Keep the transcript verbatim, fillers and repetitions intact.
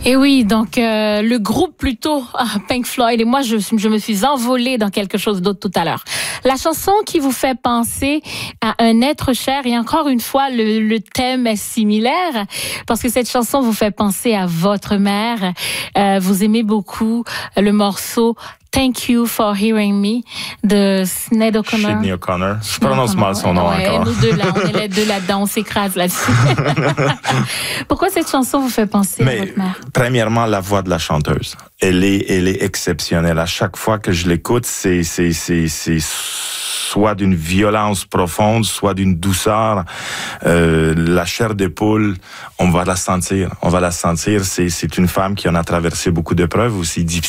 Et oui, donc euh, le groupe plutôt ah, Pink Floyd, et moi je, je me suis envolée dans quelque chose d'autre tout à l'heure. La chanson qui vous fait penser à un être cher, et encore une fois le, le thème est similaire, parce que cette chanson vous fait penser à votre mère. Euh, vous aimez beaucoup le morceau Thank You for Hearing Me de Sinéad O'Connor. Sinéad O'Connor. Je prononce mal son nom ouais, encore. Nous deux là, on est les deux là-dedans, on s'écrase là-dessus. Pourquoi cette chanson vous fait penser Mais, à votre mère? Premièrement, la voix de la chanteuse. Elle est, elle est exceptionnelle. À chaque fois que je l'écoute, c'est, c'est, c'est, c'est soit d'une violence profonde, soit d'une douceur. Euh, la chair d'épaule, on va la sentir. On va la sentir. C'est, c'est une femme qui en a traversé beaucoup d'épreuves aussi difficiles.